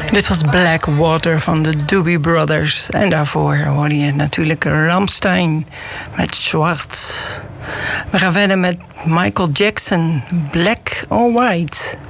Dit was Blackwater van de Doobie Brothers. En daarvoor hoorde je natuurlijk Rammstein met Schwarz. We gaan verder met Michael Jackson, Black or White.